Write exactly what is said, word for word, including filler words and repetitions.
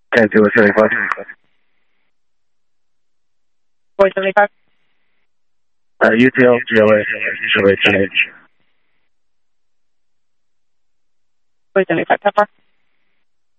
ten zero seventy five. four seventy five. Uh, U T L G L A G L A T H. four seventy five. How far?